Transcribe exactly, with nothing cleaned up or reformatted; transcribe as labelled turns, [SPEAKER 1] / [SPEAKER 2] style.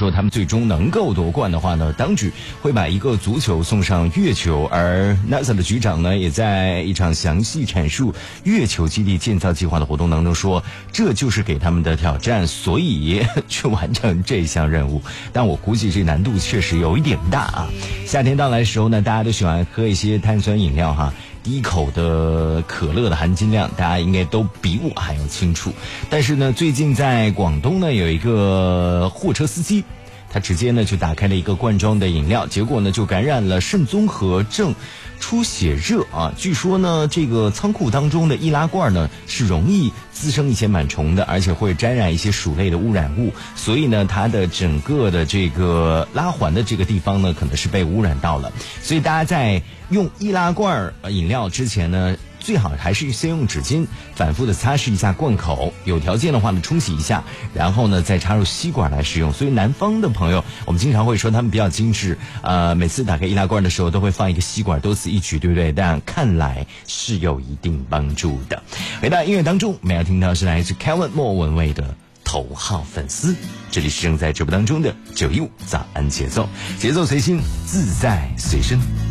[SPEAKER 1] 说他们最终能够夺冠的话呢，当局会把一个足球送上月球。而 NASA 的局长呢，也在一场详细阐述月球基地建造计划的活动当中说，这就是给他们的挑战，所以去完成这项任务。但我估计这难度确实有一点大啊。夏天到来的时候呢，大家都喜欢喝一些碳酸饮料哈。第一口的可乐的含金量大家应该都比我还要清楚。但是呢，最近在广东呢有一个货车司机，他直接呢就打开了一个罐装的饮料，结果呢就感染了肾综合症出血热啊。据说呢这个仓库当中的易拉罐呢是容易滋生一些螨虫的，而且会沾染一些鼠类的污染物，所以呢它的整个的这个拉环的这个地方呢可能是被污染到了。所以大家在用易拉罐饮料之前呢，最好还是先用纸巾反复的擦拭一下罐口，有条件的话呢冲洗一下，然后呢再插入吸管来使用。所以南方的朋友我们经常会说他们比较精致，呃，每次打开易拉罐的时候都会放一个吸管，多此一举，对不对？但看来是有一定帮助的。回到音乐当中，我们要听到是来自 Kevin 莫文蔚的头号粉丝。这里是正在直播当中的九一五早安节奏，节奏随心，自在随身。